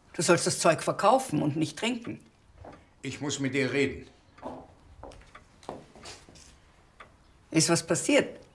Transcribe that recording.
Du sollst das Zeug verkaufen und nicht trinken. Ich muss mit dir reden. Ist was passiert?